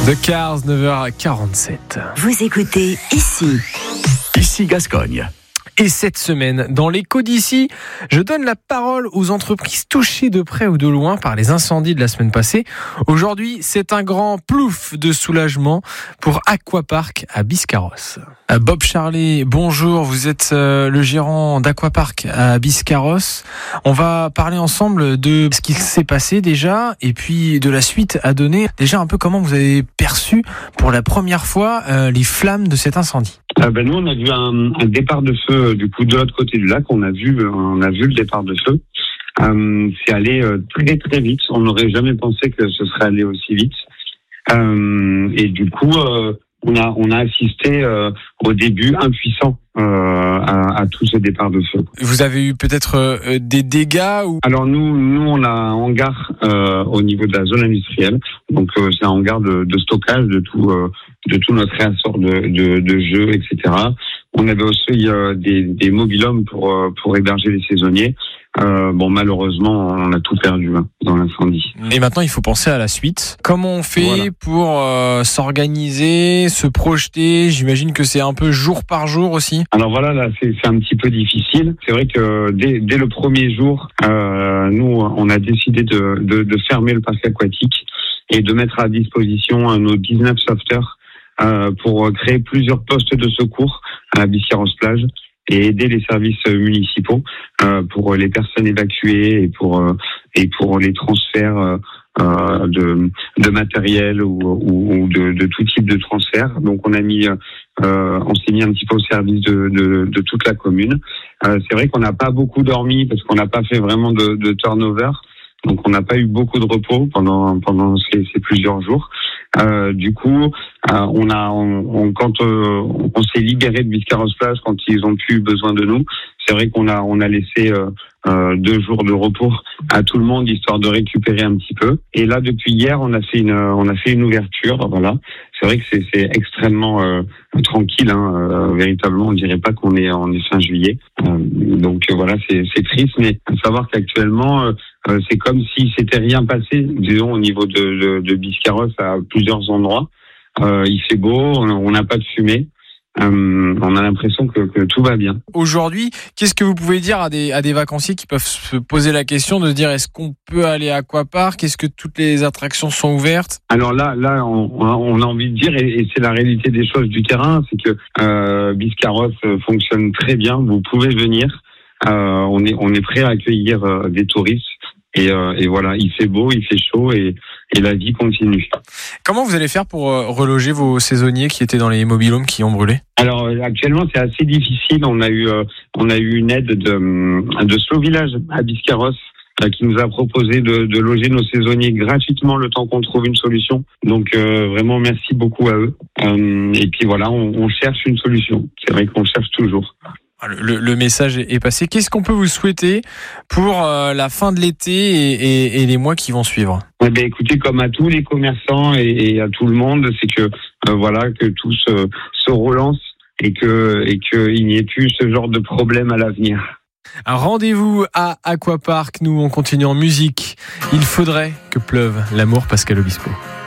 The Cars, 9h47. Vous écoutez Ici Gascogne. Et cette semaine, dans l'écho d'ici, je donne la parole aux entreprises touchées de près ou de loin par les incendies de la semaine passée. Aujourd'hui, c'est un grand plouf de soulagement pour Aquapark à Biscarrosse. Bob Charlet, bonjour, vous êtes le gérant d'Aquapark à Biscarrosse. On va parler ensemble de ce qui s'est passé déjà et puis de la suite à donner. Déjà un peu comment vous avez perçu pour la première fois les flammes de cet incendie. Nous, on a vu un départ de feu du coup de l'autre côté du lac. On a vu le départ de feu. C'est allé très très vite. On n'aurait jamais pensé que ce serait allé aussi vite. Et du coup, on a assisté au début impuissant à tout ce départ de feu. Vous avez eu peut-être des dégâts ou... Alors nous on a un hangar au niveau de la zone industrielle. Donc c'est un hangar de stockage de tout notre réassort de jeux, etc. On avait aussi des mobil-homes pour héberger les saisonniers. Malheureusement, on a tout perdu dans l'incendie. Et maintenant, il faut penser à la suite. Comment on fait pour s'organiser, se projeter? J'imagine que c'est un peu jour par jour aussi. Alors voilà, là, c'est un petit peu difficile. C'est vrai que dès le premier jour, nous, on a décidé de fermer le parc aquatique et de mettre à disposition nos 19 sauveteurs pour créer plusieurs postes de secours à Biscarrosse plage et aider les services municipaux pour les personnes évacuées et pour les transferts de matériel ou de tout type de transfert. Donc on s'est mis un petit peu au service de toute la commune. C'est vrai qu'on n'a pas beaucoup dormi parce qu'on n'a pas fait vraiment de turnover. Donc on n'a pas eu beaucoup de repos pendant ces plusieurs jours. Du coup, quand on s'est libéré de Biscarrosse plage, quand ils ont plus besoin de nous, c'est vrai qu'on a laissé 2 jours de repos à tout le monde histoire de récupérer un petit peu. Et là, depuis hier, on a fait une ouverture. Voilà. C'est vrai que c'est extrêmement tranquille, véritablement. On dirait pas qu'on est fin juillet. Donc voilà, c'est triste, mais à savoir qu'actuellement, c'est comme si c'était rien passé, disons, au niveau de Biscarrosse à plusieurs endroits. Il fait beau, on n'a pas de fumée. On a l'impression que tout va bien. Aujourd'hui, qu'est-ce que vous pouvez dire à des vacanciers qui peuvent se poser la question de se dire est-ce qu'on peut aller à Aquapark? Est-ce que toutes les attractions sont ouvertes? Alors là, on a envie de dire, et c'est la réalité des choses du terrain, c'est que Biscarrosse fonctionne très bien. Vous pouvez venir. On est prêt à accueillir des touristes. Et voilà, il fait beau, il fait chaud et la vie continue. Comment vous allez faire pour reloger vos saisonniers qui étaient dans les mobil-homes qui ont brûlé? Alors actuellement c'est assez difficile. On a eu une aide de Slow Village à Biscarrosse qui nous a proposé de loger nos saisonniers gratuitement le temps qu'on trouve une solution. Donc vraiment merci beaucoup à eux. Et puis voilà, on cherche une solution. C'est vrai qu'on cherche toujours. Le message est passé. Qu'est-ce qu'on peut vous souhaiter pour la fin de l'été et les mois qui vont suivre? Écoutez, comme à tous les commerçants et à tout le monde, c'est que que tout se relance et qu'il n'y ait plus ce genre de problème à l'avenir. Un rendez-vous à Aquapark. Nous, on continue en musique. Il faudrait que pleuve l'amour, Pascal Obispo.